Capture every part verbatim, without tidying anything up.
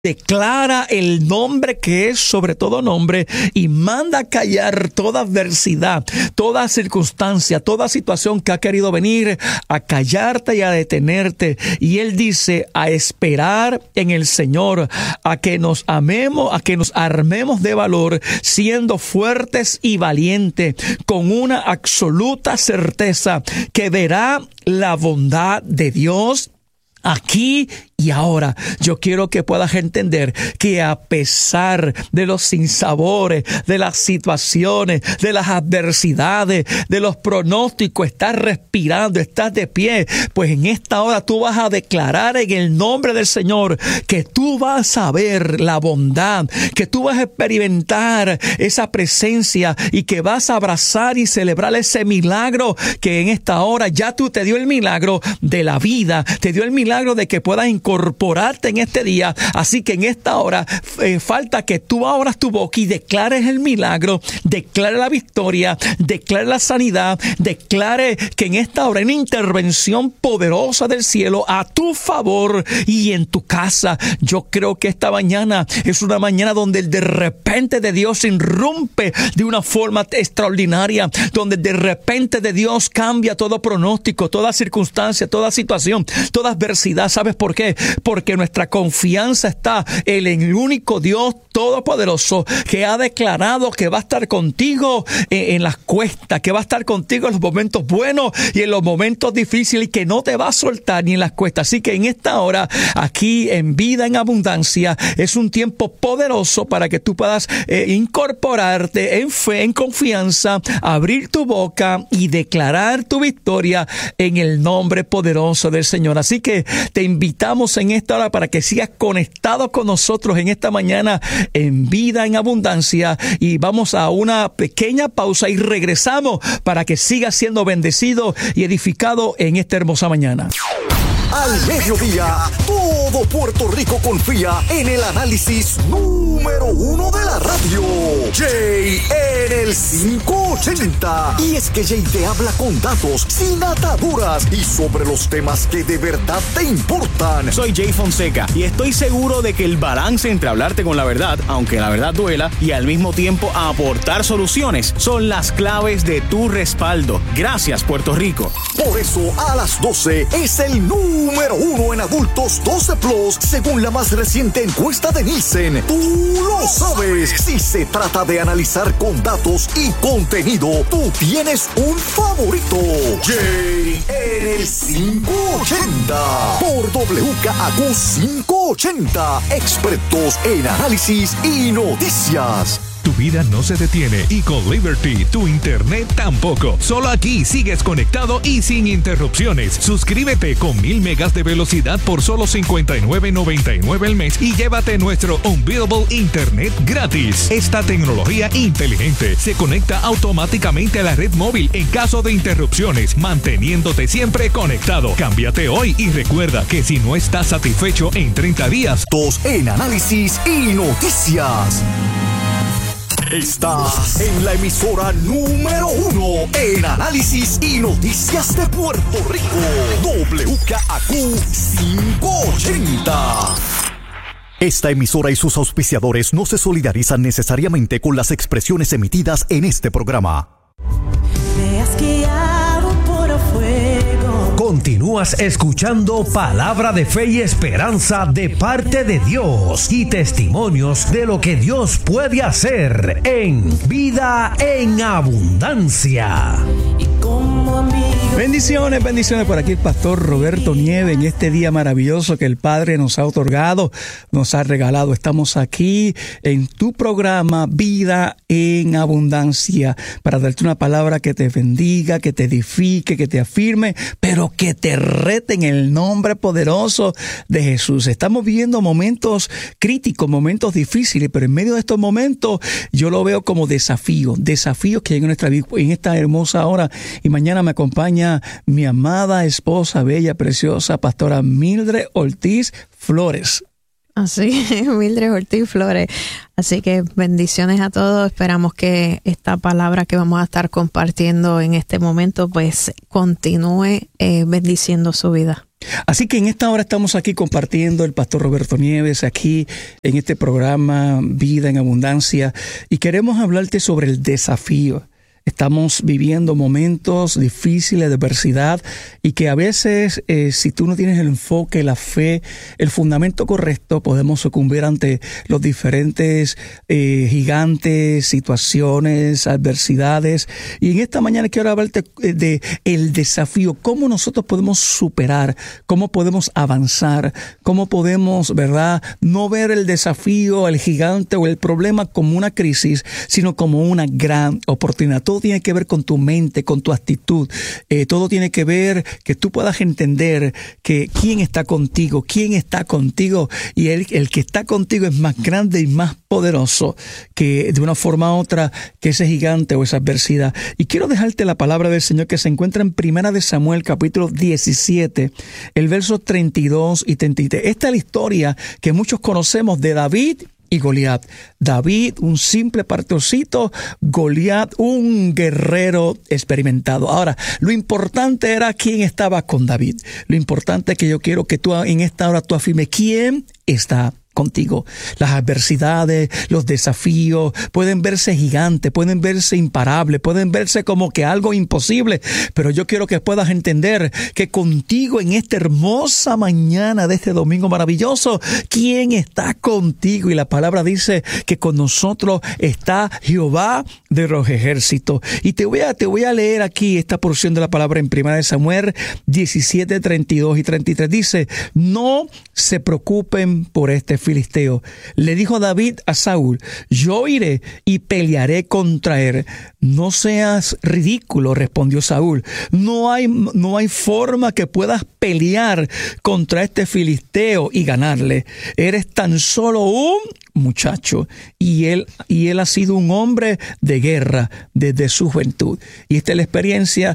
Declara el nombre que es sobre todo nombre y manda callar toda adversidad, toda circunstancia, toda situación que ha querido venir a callarte y a detenerte. Y Él dice a esperar en el Señor, a que nos amemos, a que nos armemos de valor, siendo fuertes y valientes, con una absoluta certeza que verá la bondad de Dios aquí y ahora. Yo quiero que puedas entender que a pesar de los sinsabores, de las situaciones, de las adversidades, de los pronósticos, estás respirando, estás de pie, pues en esta hora tú vas a declarar en el nombre del Señor que tú vas a ver la bondad, que tú vas a experimentar esa presencia y que vas a abrazar y celebrar ese milagro que en esta hora ya tú te dio el milagro de la vida, te dio el milagro de que puedas incorporarte en este día. Así que en esta hora eh, falta que tú abras tu boca y declares el milagro, declare la victoria, declare la sanidad, declare que en esta hora hay una intervención poderosa del cielo a tu favor y en tu casa. Yo creo que esta mañana es una mañana donde el de repente de Dios irrumpe de una forma extraordinaria, donde de repente de Dios cambia todo pronóstico, toda circunstancia, toda situación, toda adversidad. ¿Sabes por qué? Porque nuestra confianza está en el único Dios todopoderoso que ha declarado que va a estar contigo en, en las cuestas, que va a estar contigo en los momentos buenos y en los momentos difíciles, y que no te va a soltar ni en las cuestas. Así que en esta hora, aquí en Vida en Abundancia, es un tiempo poderoso para que tú puedas eh, incorporarte en fe, en confianza, abrir tu boca y declarar tu victoria en el nombre poderoso del Señor. Así que te invitamos en esta hora para que sigas conectado con nosotros en esta mañana en Vida en Abundancia, y vamos a una pequeña pausa y regresamos para que sigas siendo bendecido y edificado en esta hermosa mañana. Al mediodía, todo Puerto Rico confía en el análisis número uno de la radio. Jay en el quinientos ochenta. Y es que Jay te habla con datos, sin ataduras y sobre los temas que de verdad te importan. Soy Jay Fonseca y estoy seguro de que el balance entre hablarte con la verdad, aunque la verdad duela, y al mismo tiempo aportar soluciones son las claves de tu respaldo. Gracias, Puerto Rico. Por eso, a las doce es el número Número uno en adultos doce plus, según la más reciente encuesta de Nielsen. Tú lo sabes. Si se trata de analizar con datos y contenido, tú tienes un favorito. Jay en el quinientos ochenta. Por W K A Q quinientos ochenta. Expertos en análisis y noticias. Tu vida no se detiene y con Liberty tu internet tampoco. Solo aquí sigues conectado y sin interrupciones. Suscríbete con mil megas de velocidad por solo cincuenta y nueve noventa y nueve al mes y llévate nuestro Unbeatable Internet gratis. Esta tecnología inteligente se conecta automáticamente a la red móvil en caso de interrupciones, manteniéndote siempre conectado. Cámbiate hoy y recuerda que si no estás satisfecho en treinta días, dos en análisis y noticias. Estás en la emisora número uno en análisis y noticias de Puerto Rico. W K A Q quinientos ochenta. Esta emisora y sus auspiciadores no se solidarizan necesariamente con las expresiones emitidas en este programa. Me has guiado por fuego. Continúas escuchando Palabra de Fe y Esperanza de parte de Dios y testimonios de lo que Dios puede hacer en Vida en Abundancia. Y como amigo. Bendiciones, bendiciones. Por aquí el pastor Roberto Nieves en este día maravilloso que el Padre nos ha otorgado, nos ha regalado. Estamos aquí en tu programa Vida en Abundancia para darte una palabra que te bendiga, que te edifique, que te afirme, pero que te rete en el nombre poderoso de Jesús. Estamos viviendo momentos críticos, momentos difíciles, pero en medio de estos momentos yo lo veo como desafíos, desafíos que hay en nuestra vida en esta hermosa hora. Y mañana me acompaña mi amada esposa, bella, preciosa, pastora Mildred Ortiz Flores. Así, Mildred Ortiz Flores. Así que bendiciones a todos. Esperamos que esta palabra que vamos a estar compartiendo en este momento pues continúe eh, bendiciendo su vida. Así que en esta hora estamos aquí compartiendo el pastor Roberto Nieves aquí en este programa Vida en Abundancia y queremos hablarte sobre el desafío. Estamos viviendo momentos difíciles de adversidad y que a veces eh, si tú no tienes el enfoque, la fe, el fundamento correcto, podemos sucumbir ante los diferentes eh, gigantes, situaciones, adversidades. Y en esta mañana quiero hablarte de el desafío, cómo nosotros podemos superar, cómo podemos avanzar, cómo podemos, ¿verdad?, no ver el desafío, el gigante o el problema como una crisis, sino como una gran oportunidad. Todo tiene que ver con tu mente, con tu actitud. Eh, todo tiene que ver que tú puedas entender que quién está contigo, quién está contigo. Y el, el que está contigo es más grande y más poderoso que de una forma u otra que ese gigante o esa adversidad. Y quiero dejarte la palabra del Señor que se encuentra en Primera de Samuel, capítulo diecisiete, el verso treinta y dos y treinta y tres. Esta es la historia que muchos conocemos de David y Goliat. David, un simple pastorcito, Goliat, un guerrero experimentado. Ahora, lo importante era quién estaba con David. Lo importante es que yo quiero que tú en esta hora tú afirmes quién está contigo. Las adversidades, los desafíos pueden verse gigantes, pueden verse imparables, pueden verse como que algo imposible, pero yo quiero que puedas entender que contigo en esta hermosa mañana de este domingo maravilloso, ¿quién está contigo? Y la palabra dice que con nosotros está Jehová de los ejércitos. Y te voy a, te voy a leer aquí esta porción de la palabra en Primera de Samuel diecisiete, treinta y dos y treinta y tres. Dice, no se preocupen por este filisteo. Le dijo David a Saúl, yo iré y pelearé contra él. No seas ridículo, respondió Saúl. No hay, no hay forma que puedas pelear contra este filisteo y ganarle. Eres tan solo un muchacho y él, y él ha sido un hombre de guerra desde su juventud. Y esta es la experiencia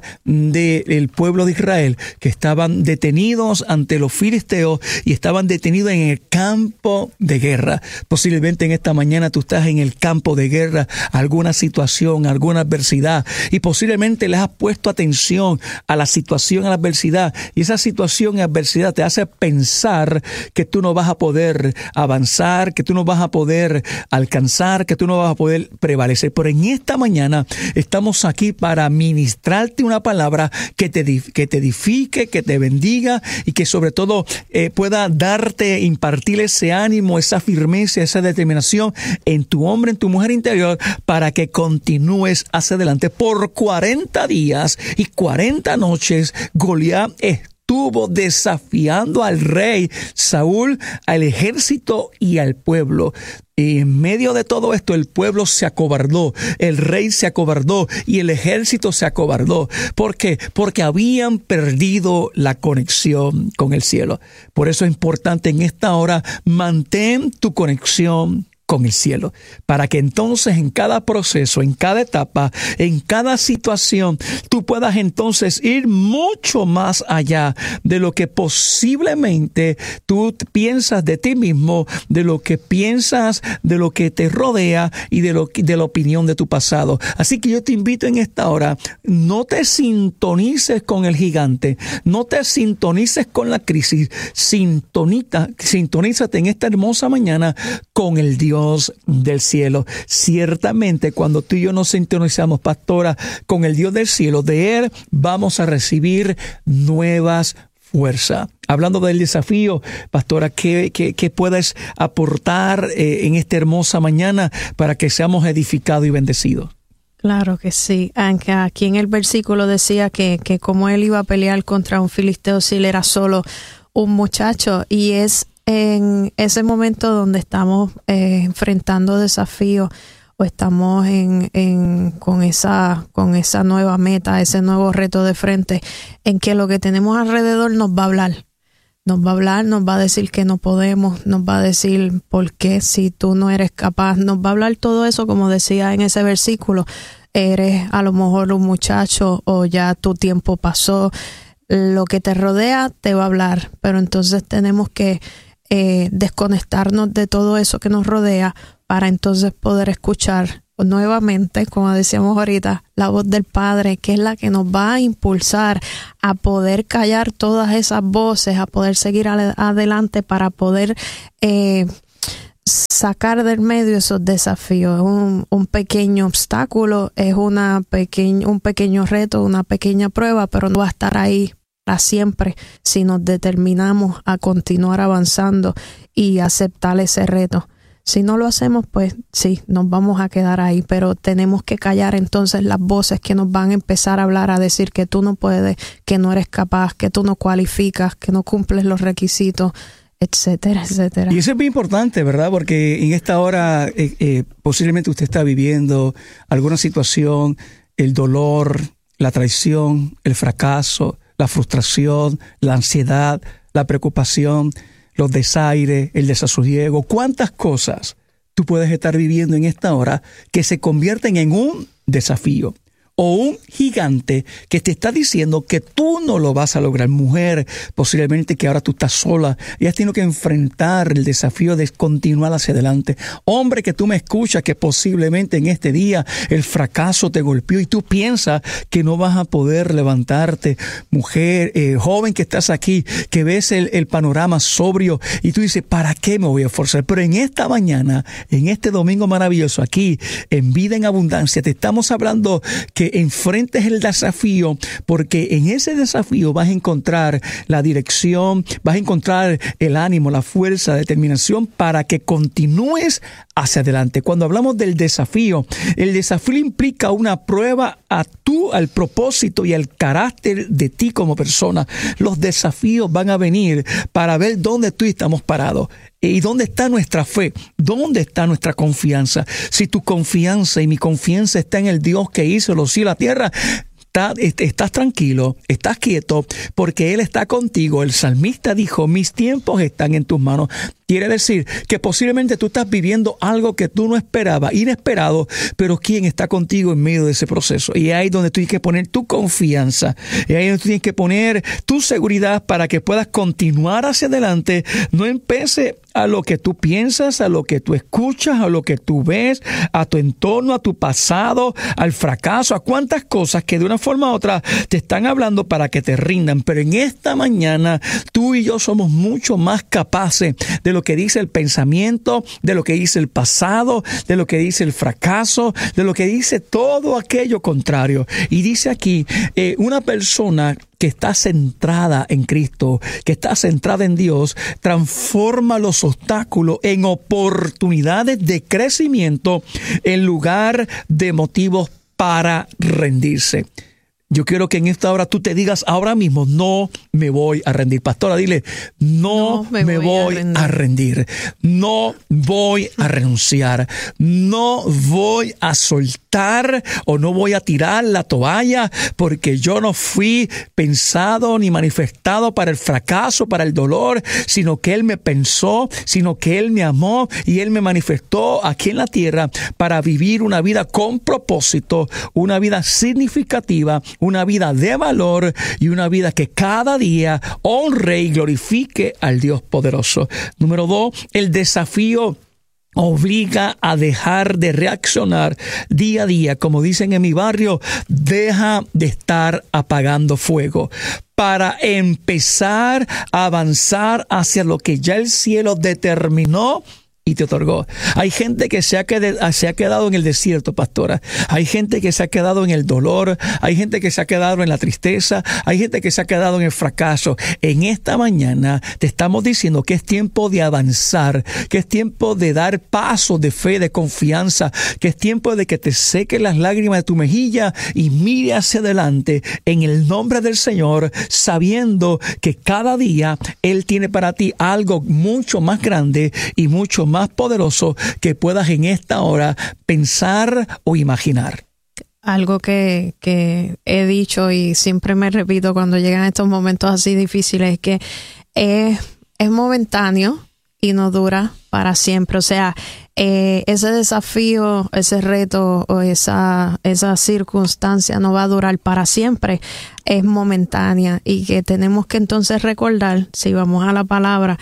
del pueblo de Israel, que estaban detenidos ante los filisteos y estaban detenidos en el campo de guerra. Posiblemente en esta mañana tú estás en el campo de guerra, alguna situación, alguna adversidad, y posiblemente le has puesto atención a la situación, a la adversidad, y esa situación y adversidad te hace pensar que tú no vas a poder avanzar, que tú no vas a poder alcanzar, que tú no vas a poder prevalecer. Pero en esta mañana estamos aquí para ministrarte una palabra que te, que te edifique, que te bendiga y que sobre todo eh, pueda darte, impartir ese ánimo, esa firmeza, esa determinación en tu hombre, en tu mujer interior, para que continúes hacia adelante. Por cuarenta días y cuarenta noches, Goliat estuvo desafiando al rey Saúl, al ejército y al pueblo. Y en medio de todo esto, el pueblo se acobardó, el rey se acobardó y el ejército se acobardó. ¿Por qué? Porque habían perdido la conexión con el cielo. Por eso es importante en esta hora, mantén tu conexión con el cielo, para que entonces en cada proceso, en cada etapa, en cada situación, tú puedas entonces ir mucho más allá de lo que posiblemente tú piensas de ti mismo, de lo que piensas, de lo que te rodea y de, lo, de la opinión de tu pasado. Así que yo te invito en esta hora, no te sintonices con el gigante, no te sintonices con la crisis, sintonita, sintonízate en esta hermosa mañana con el Dios del cielo. Ciertamente, cuando tú y yo nos sintonizamos, pastora, con el Dios del cielo, de Él vamos a recibir nuevas fuerzas. Hablando del desafío, pastora, ¿qué, qué, qué puedes aportar eh, en esta hermosa mañana para que seamos edificados y bendecidos? Claro que sí. Aunque aquí en el versículo decía que, que como él iba a pelear contra un filisteo si él era solo un muchacho, y es en ese momento donde estamos eh, enfrentando desafíos o estamos en, en con esa con esa nueva meta, ese nuevo reto de frente, en que lo que tenemos alrededor nos va a hablar. Nos va a hablar, nos va a decir que no podemos, nos va a decir por qué si tú no eres capaz, nos va a hablar todo eso, como decía en ese versículo, eres a lo mejor un muchacho o ya tu tiempo pasó, lo que te rodea te va a hablar, pero entonces tenemos que eh, desconectarnos de todo eso que nos rodea para entonces poder escuchar nuevamente, como decíamos ahorita, la voz del Padre, que es la que nos va a impulsar a poder callar todas esas voces, a poder seguir al- adelante para poder eh, sacar del medio esos desafíos. Un, un pequeño obstáculo, es una pequeñ, un pequeño reto, una pequeña prueba, pero no va a estar ahí para siempre si nos determinamos a continuar avanzando y aceptar ese reto. Si no lo hacemos, pues sí, nos vamos a quedar ahí, pero tenemos que callar entonces las voces que nos van a empezar a hablar, a decir que tú no puedes, que no eres capaz, que tú no cualificas, que no cumples los requisitos, etcétera, etcétera. Y eso es muy importante, ¿verdad? Porque en esta hora eh, eh, posiblemente usted está viviendo alguna situación, el dolor, la traición, el fracaso, la frustración, la ansiedad, la preocupación, los desaires, el desasosiego. ¿Cuántas cosas tú puedes estar viviendo en esta hora que se convierten en un desafío o un gigante que te está diciendo que tú no lo vas a lograr? Mujer, posiblemente que ahora tú estás sola y has tenido que enfrentar el desafío de continuar hacia adelante. Hombre, que tú me escuchas, que posiblemente en este día el fracaso te golpeó y tú piensas que no vas a poder levantarte. Mujer, eh, joven que estás aquí, que ves el, el panorama sobrio y tú dices, ¿para qué me voy a esforzar? Pero en esta mañana, en este domingo maravilloso, aquí en Vida en Abundancia, te estamos hablando que enfrentes el desafío, porque en ese desafío vas a encontrar la dirección, vas a encontrar el ánimo, la fuerza, la determinación para que continúes hacia adelante. Cuando hablamos del desafío, el desafío implica una prueba a tú, al propósito y al carácter de ti como persona. Los desafíos van a venir para ver dónde tú estamos parados. ¿Y dónde está nuestra fe? ¿Dónde está nuestra confianza? Si tu confianza y mi confianza está en el Dios que hizo los cielos y la tierra, estás tranquilo, estás quieto, porque Él está contigo. El salmista dijo, mis tiempos están en tus manos. Quiere decir que posiblemente tú estás viviendo algo que tú no esperabas, inesperado, pero ¿quién está contigo en medio de ese proceso? Y ahí es donde tú tienes que poner tu confianza, y ahí es donde tú tienes que poner tu seguridad para que puedas continuar hacia adelante. No empece a lo que tú piensas, a lo que tú escuchas, a lo que tú ves, a tu entorno, a tu pasado, al fracaso, a cuántas cosas que de una forma u otra te están hablando para que te rindan. Pero en esta mañana tú y yo somos mucho más capaces de lo que dice el pensamiento, de lo que dice el pasado, de lo que dice el fracaso, de lo que dice todo aquello contrario. Y dice aquí, eh, una persona que está centrada en Cristo, que está centrada en Dios, transforma los obstáculos en oportunidades de crecimiento en lugar de motivos para rendirse. Yo quiero que en esta hora tú te digas ahora mismo, no me voy a rendir. Pastora, dile, no, no me, me voy, voy a, rendir. a rendir. No voy a renunciar. No voy a soltar o no voy a tirar la toalla, porque yo no fui pensado ni manifestado para el fracaso, para el dolor, sino que Él me pensó, sino que Él me amó y Él me manifestó aquí en la tierra para vivir una vida con propósito, una vida significativa, una vida de valor y una vida que cada día honre y glorifique al Dios poderoso. Número dos, el desafío obliga a dejar de reaccionar día a día. Como dicen en mi barrio, deja de estar apagando fuego para empezar a avanzar hacia lo que ya el cielo determinó y te otorgó. Hay gente que se ha, quedado, se ha quedado en el desierto, pastora. Hay gente que se ha quedado en el dolor. Hay gente que se ha quedado en la tristeza. Hay gente que se ha quedado en el fracaso. En esta mañana te estamos diciendo que es tiempo de avanzar, que es tiempo de dar pasos de fe, de confianza, que es tiempo de que te sequen las lágrimas de tu mejilla y mire hacia adelante en el nombre del Señor, sabiendo que cada día Él tiene para ti algo mucho más grande y mucho más más poderoso que puedas en esta hora pensar o imaginar. Algo que, que he dicho y siempre me repito cuando llegan estos momentos así difíciles es que es, es momentáneo y no dura para siempre. O sea, eh, ese desafío, ese reto o esa, esa circunstancia no va a durar para siempre, es momentánea, y que tenemos que entonces recordar, si vamos a la palabra,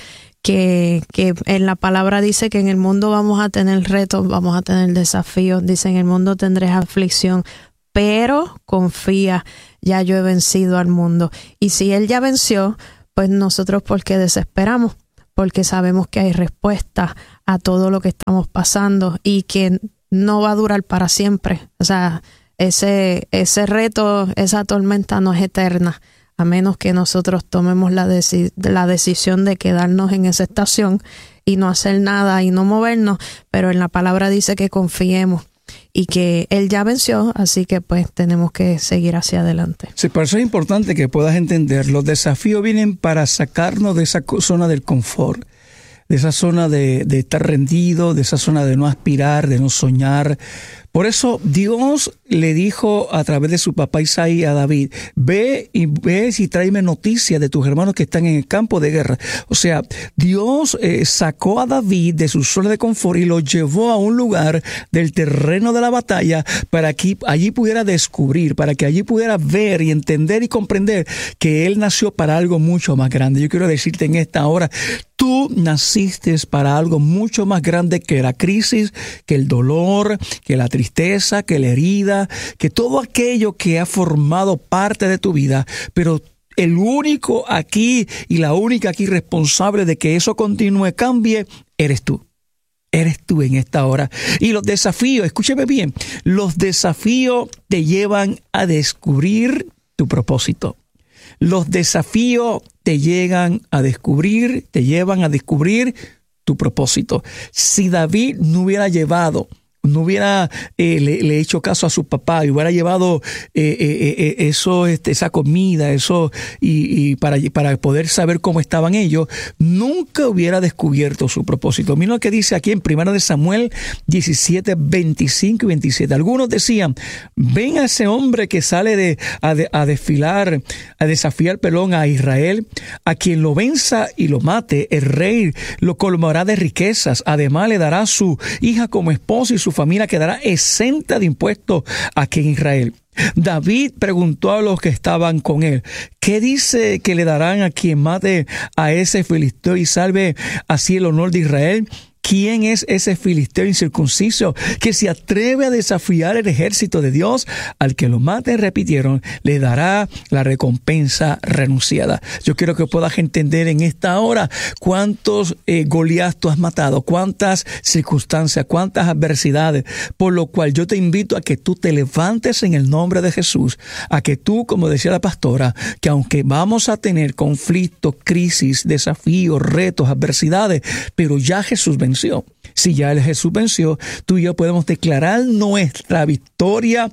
que, que en la palabra dice que en el mundo vamos a tener retos, vamos a tener desafíos, dice en el mundo tendrás aflicción, pero confía, ya yo he vencido al mundo. Y si Él ya venció, pues nosotros ¿por qué desesperamos? Porque sabemos que hay respuesta a todo lo que estamos pasando y que no va a durar para siempre. O sea, ese, ese reto, esa tormenta no es eterna, a menos que nosotros tomemos la, deci- la decisión de quedarnos en esa estación y no hacer nada y no movernos, pero en la palabra dice que confiemos y que Él ya venció, así que pues tenemos que seguir hacia adelante. Sí, por eso es importante que puedas entender, los desafíos vienen para sacarnos de esa zona del confort, de esa zona de, de estar rendido, de esa zona de no aspirar, de no soñar. Por eso Dios le dijo a través de su papá Isaí a David, ve y ves y tráeme noticias de tus hermanos que están en el campo de guerra. O sea, Dios eh, sacó a David de su zona de confort y lo llevó a un lugar del terreno de la batalla para que allí pudiera descubrir, para que allí pudiera ver y entender y comprender que él nació para algo mucho más grande. Yo quiero decirte en esta hora, tú naciste para algo mucho más grande que la crisis, que el dolor, que la tristeza, que la herida, que todo aquello que ha formado parte de tu vida, pero el único aquí y la única aquí responsable de que eso continúe, cambie, eres tú. Eres tú en esta hora. Y los desafíos, escúcheme bien, los desafíos te llevan a descubrir tu propósito. Los desafíos te llegan a descubrir, te llevan a descubrir tu propósito. Si David no hubiera llevado, no hubiera eh, le, le hecho caso a su papá y hubiera llevado eh, eh, eh, eso, este, esa comida, eso y, y para, para poder saber cómo estaban ellos, nunca hubiera descubierto su propósito. Mira lo que dice aquí en primero de Samuel diecisiete, veinticinco y veintisiete. Algunos decían, ven a ese hombre que sale de, a, de, a desfilar, a desafiar pelón a Israel, a quien lo venza y lo mate, el rey lo colmará de riquezas, además le dará su hija como esposa y su familia quedará exenta de impuestos aquí en Israel. David preguntó a los que estaban con él, ¿qué dice que le darán a quien mate a ese filisteo y salve así el honor de Israel? ¿Quién es ese filisteo incircunciso que se atreve a desafiar el ejército de Dios? Al que lo mate, repitieron, le dará la recompensa renunciada. Yo quiero que puedas entender en esta hora cuántos eh, Goliat tú has matado, cuántas circunstancias, cuántas adversidades, por lo cual yo te invito a que tú te levantes en el nombre de Jesús, a que tú, como decía la pastora, que aunque vamos a tener conflictos, crisis, desafíos, retos, adversidades, pero ya Jesús venció. Si ya el Jesús venció, tú y yo podemos declarar nuestra victoria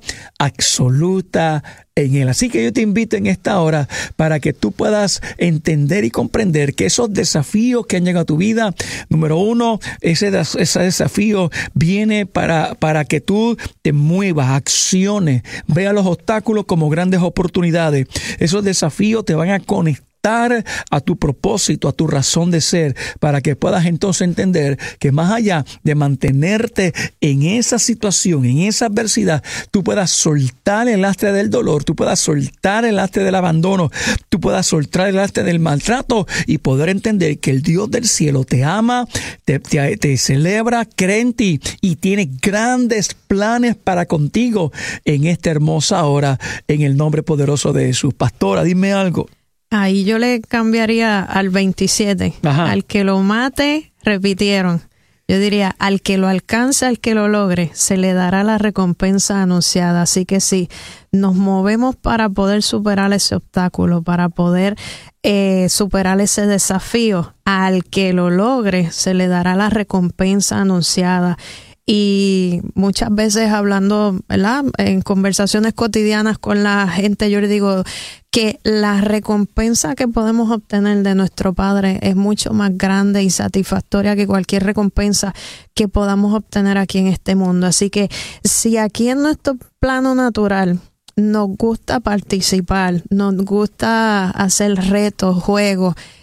absoluta en Él. Así que yo te invito en esta hora para que tú puedas entender y comprender que esos desafíos que han llegado a tu vida, número uno, ese, ese desafío viene para, para que tú te muevas, acciones, veas los obstáculos como grandes oportunidades. Esos desafíos te van a conectar a tu propósito, a tu razón de ser, para que puedas entonces entender que más allá de mantenerte en esa situación, en esa adversidad, tú puedas soltar el lastre del dolor, tú puedas soltar el lastre del abandono, tú puedas soltar el lastre del maltrato y poder entender que el Dios del cielo te ama, te, te, te celebra, cree en ti y tiene grandes planes para contigo en esta hermosa hora, en el nombre poderoso de Jesús. Pastora, dime algo. Ahí yo le cambiaría al veintisiete. Ajá. Al que lo mate, repitieron. Yo diría, al que lo alcance, al que lo logre, se le dará la recompensa anunciada. Así que sí, nos movemos para poder superar ese obstáculo, para poder eh, superar ese desafío. Al que lo logre, se le dará la recompensa anunciada. Y muchas veces hablando, ¿verdad?, en conversaciones cotidianas con la gente, yo le digo que la recompensa que podemos obtener de nuestro Padre es mucho más grande y satisfactoria que cualquier recompensa que podamos obtener aquí en este mundo. Así que si aquí en nuestro plano natural nos gusta participar, nos gusta hacer retos, juegos,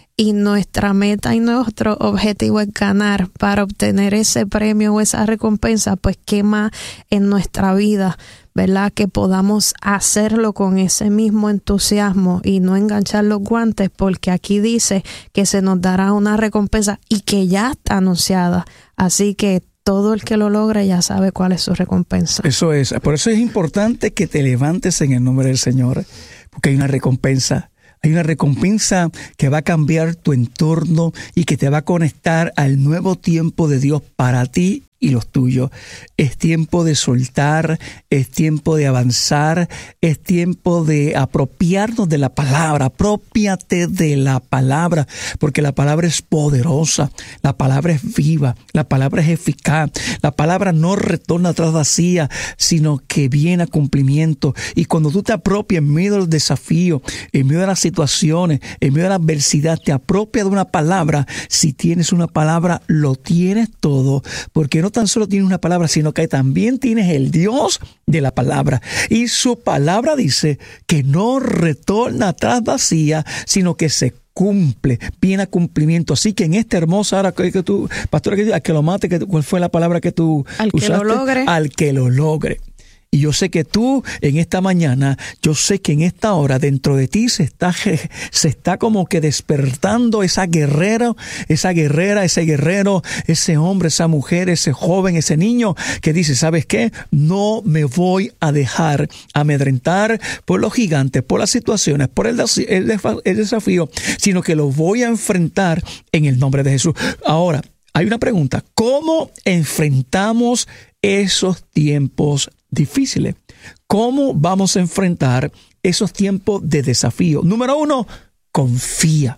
y nuestra meta y nuestro objetivo es ganar para obtener ese premio o esa recompensa, pues qué más en nuestra vida, ¿verdad? Que podamos hacerlo con ese mismo entusiasmo y no enganchar los guantes, porque aquí dice que se nos dará una recompensa y que ya está anunciada. Así que todo el que lo logre ya sabe cuál es su recompensa. Eso es. Por eso es importante que te levantes en el nombre del Señor, porque hay una recompensa. Hay una recompensa que va a cambiar tu entorno y que te va a conectar al nuevo tiempo de Dios para ti y los tuyos. Es tiempo de soltar, es tiempo de avanzar, es tiempo de apropiarnos de la palabra. Aprópiate de la palabra, porque la palabra es poderosa, la palabra es viva, la palabra es eficaz, la palabra no retorna atrás vacía, sino que viene a cumplimiento. Y cuando tú te apropias en medio del desafío, en medio de las situaciones, en medio de la adversidad, te apropias de una palabra. Si tienes una palabra, lo tienes todo, porque no tan solo tienes una palabra, sino que también tienes el Dios de la palabra. Y su palabra dice que no retorna atrás vacía, sino que se cumple, viene a cumplimiento. Así que en esta hermosa hora que, que tú, pastora, que al que lo mate, que, ¿cuál fue la palabra que tú al usaste? Que lo logre. Al que lo logre. Y yo sé que tú en esta mañana, yo sé que en esta hora dentro de ti se está, se está como que despertando esa guerrera, esa guerrera, ese guerrero, ese hombre, esa mujer, ese joven, ese niño que dice, ¿sabes qué? No me voy a dejar amedrentar por los gigantes, por las situaciones, por el, el, el desafío, sino que lo voy a enfrentar en el nombre de Jesús. Ahora, hay una pregunta. ¿Cómo enfrentamos esos tiempos difíciles? ¿Cómo vamos a enfrentar esos tiempos de desafío? Número uno, confía.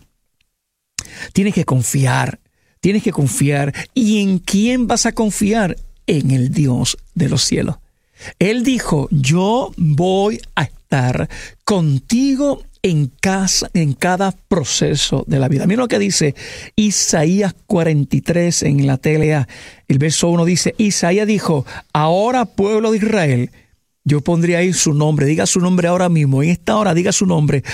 Tienes que confiar, tienes que confiar. ¿Y en quién vas a confiar? En el Dios de los cielos. Él dijo, yo voy a estar contigo en casa, en cada proceso de la vida. Mira lo que dice Isaías cuarenta y tres en la T L A. El verso uno dice, Isaías dijo, ahora pueblo de Israel, yo pondría ahí su nombre, diga su nombre ahora mismo, en esta hora diga su nombre.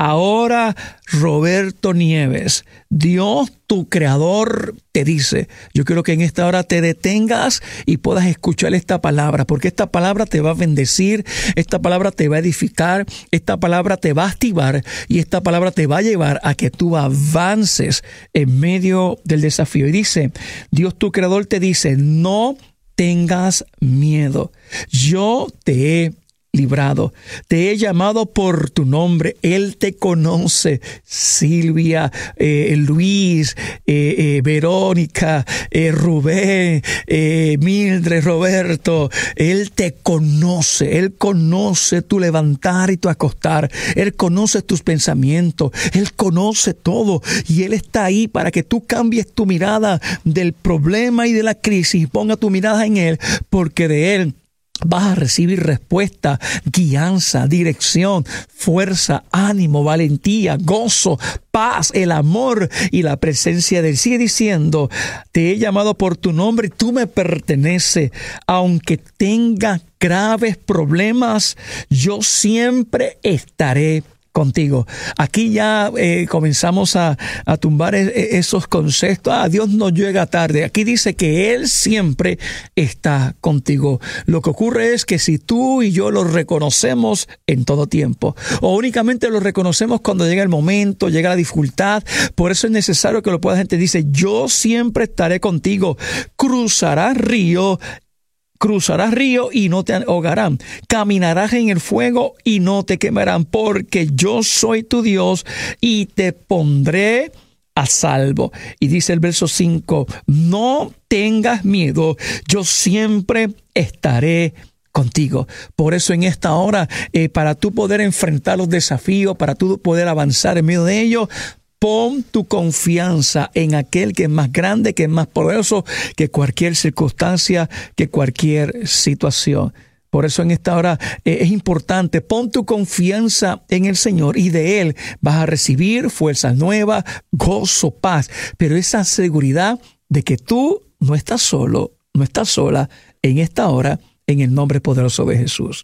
Ahora Roberto Nieves, Dios tu creador te dice, yo quiero que en esta hora te detengas y puedas escuchar esta palabra, porque esta palabra te va a bendecir, esta palabra te va a edificar, esta palabra te va a activar y esta palabra te va a llevar a que tú avances en medio del desafío. Y dice, Dios tu creador te dice, no tengas miedo, yo te he librado, te he llamado por tu nombre, Él te conoce. Silvia, eh, Luis, eh, eh, Verónica, eh, Rubén, eh, Mildred, Roberto, Él te conoce, Él conoce tu levantar y tu acostar, Él conoce tus pensamientos, Él conoce todo y Él está ahí para que tú cambies tu mirada del problema y de la crisis y ponga tu mirada en Él, porque de Él vas a recibir respuesta, guianza, dirección, fuerza, ánimo, valentía, gozo, paz, el amor y la presencia de Él. Sigue diciendo, te he llamado por tu nombre y tú me perteneces. Aunque tenga graves problemas, yo siempre estaré contigo. Aquí ya eh, comenzamos a, a tumbar e- esos conceptos. Ah, Dios no llega tarde. Aquí dice que Él siempre está contigo. Lo que ocurre es que si tú y yo lo reconocemos en todo tiempo, o únicamente lo reconocemos cuando llega el momento, llega la dificultad, por eso es necesario que lo puedas entender. Dice, yo siempre estaré contigo. Cruzarás río Cruzarás río y no te ahogarán. Caminarás en el fuego y no te quemarán, porque yo soy tu Dios y te pondré a salvo. Y dice el verso cinco, no tengas miedo, yo siempre estaré contigo. Por eso en esta hora, eh, para tú poder enfrentar los desafíos, para tú poder avanzar en medio de ellos, pon tu confianza en aquel que es más grande, que es más poderoso que cualquier circunstancia, que cualquier situación. Por eso en esta hora eh, es importante, pon tu confianza en el Señor y de Él vas a recibir fuerzas nuevas, gozo, paz. Pero esa seguridad de que tú no estás solo, no estás sola en esta hora, en el nombre poderoso de Jesús.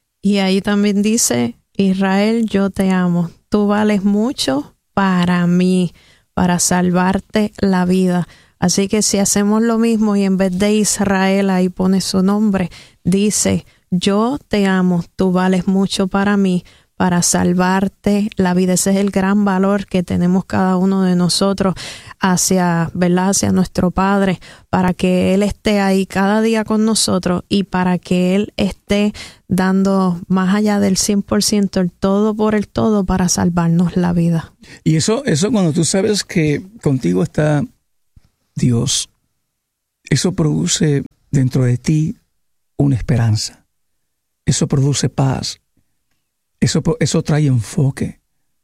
Y ahí también dice, Israel, yo te amo, tú vales mucho para mí. para salvarte la vida. Así que si hacemos lo mismo y en vez de Israel ahí pone su nombre, dice, yo te amo, tú vales mucho para mí, para salvarte la vida. Ese es el gran valor que tenemos cada uno de nosotros hacia, ¿verdad? Hacia nuestro Padre, para que Él esté ahí cada día con nosotros y para que Él esté dando más allá del cien por ciento, el todo por el todo, para salvarnos la vida. Y eso, eso cuando tú sabes que contigo está Dios, eso produce dentro de ti una esperanza. Eso produce paz. Eso, eso trae enfoque.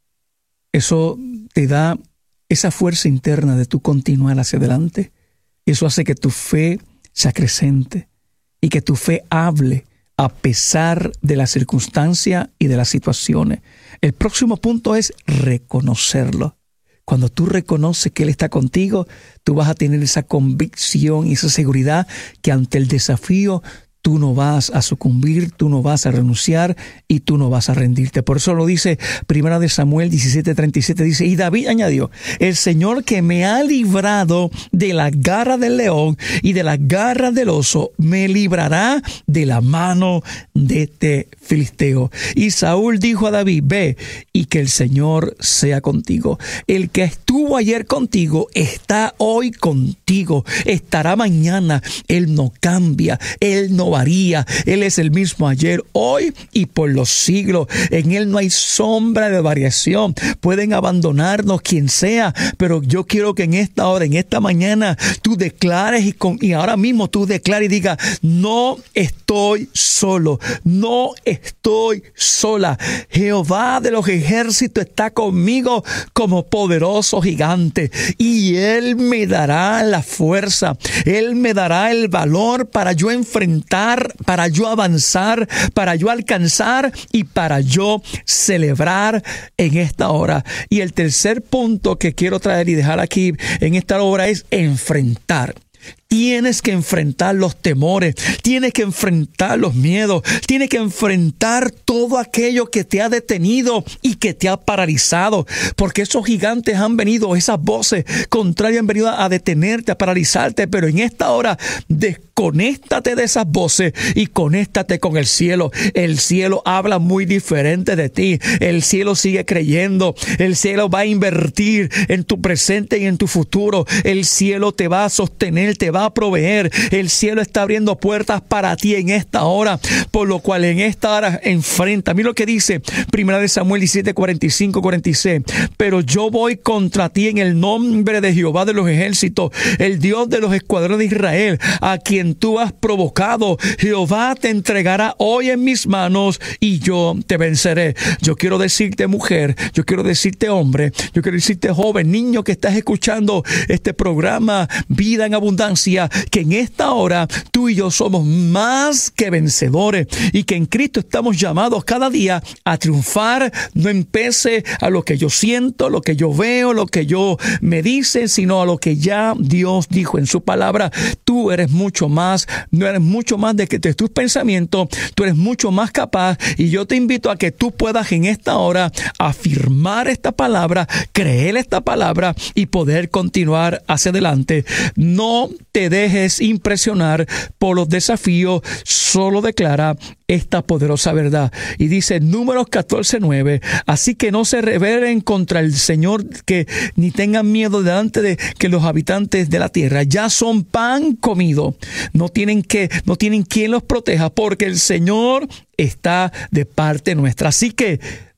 Eso te da esa fuerza interna de tú continuar hacia adelante. Eso hace que tu fe se acrecente y que tu fe hable a pesar de la circunstancia y de las situaciones. El próximo punto es reconocerlo. Cuando tú reconoces que Él está contigo, tú vas a tener esa convicción y esa seguridad que ante el desafío tú no vas a sucumbir, tú no vas a renunciar y tú no vas a rendirte. Por eso lo dice Primera de Samuel diecisiete treinta y siete, dice, y David añadió, el Señor que me ha librado de la garra del león y de la garra del oso, me librará de la mano de este filisteo. Y Saúl dijo a David, ve y que el Señor sea contigo. El que estuvo ayer contigo está hoy contigo, estará mañana. Él no cambia, Él no varía. Él es el mismo ayer, hoy y por los siglos. En Él no hay sombra de variación. Pueden abandonarnos quien sea, pero yo quiero que en esta hora, en esta mañana, tú declares y, con, y ahora mismo tú declares y digas, no estoy solo, no estoy sola. Jehová de los ejércitos está conmigo como poderoso gigante y Él me dará la fuerza, Él me dará el valor para yo enfrentar, para yo avanzar, para yo alcanzar y para yo celebrar en esta hora. Y el tercer punto que quiero traer y dejar aquí en esta hora es enfrentar. Tienes que enfrentar los temores, tienes que enfrentar los miedos, tienes que enfrentar todo aquello que te ha detenido y que te ha paralizado, porque esos gigantes han venido, esas voces contrarias han venido a detenerte, a paralizarte, pero en esta hora desconéctate de esas voces y conéctate con el cielo. El cielo habla muy diferente de ti, el cielo sigue creyendo, el cielo va a invertir en tu presente y en tu futuro, el cielo te va a sostener, te va a proveer, el cielo está abriendo puertas para ti en esta hora, por lo cual en esta hora enfrenta. Mira lo que dice Primera de Samuel diecisiete, cuarenta y cinco, cuarenta y seis, pero yo voy contra ti en el nombre de Jehová de los ejércitos, el Dios de los escuadrones de Israel, a quien tú has provocado. Jehová te entregará hoy en mis manos y yo te venceré. Yo quiero decirte, mujer, yo quiero decirte, hombre, yo quiero decirte, joven, niño que estás escuchando este programa Vida en Abundancia, que en esta hora tú y yo somos más que vencedores y que en Cristo estamos llamados cada día a triunfar, no en base a lo que yo siento, lo que yo veo, lo que yo me dice, sino a lo que ya Dios dijo en su palabra. Tú eres mucho más, no eres mucho más de que de tus pensamientos, tú eres mucho más capaz y yo te invito a que tú puedas en esta hora afirmar esta palabra, creer esta palabra y poder continuar hacia adelante. No te dejes impresionar por los desafíos, solo declara esta poderosa verdad. Y dice Números catorce, nueve, así que no se rebelen contra el Señor, que ni tengan miedo delante de que los habitantes de la tierra ya son pan comido. No tienen que, no tienen quien los proteja, porque el Señor está de parte nuestra. Así que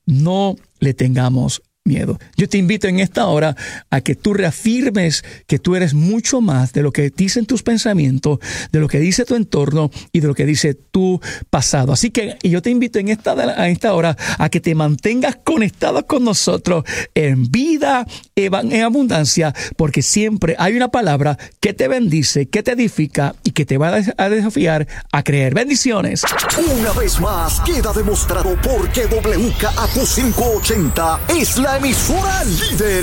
no le tengamos miedo. Yo te invito en esta hora a que tú reafirmes que tú eres mucho más de lo que dicen tus pensamientos, de lo que dice tu entorno y de lo que dice tu pasado. Así que yo te invito en esta, a esta hora a que te mantengas conectado con nosotros en Vida en Abundancia, porque siempre hay una palabra que te bendice, que te edifica y que te va a desafiar a creer. Bendiciones. Una vez más queda demostrado por qué W K A Q quinientos ochenta es la emisora líder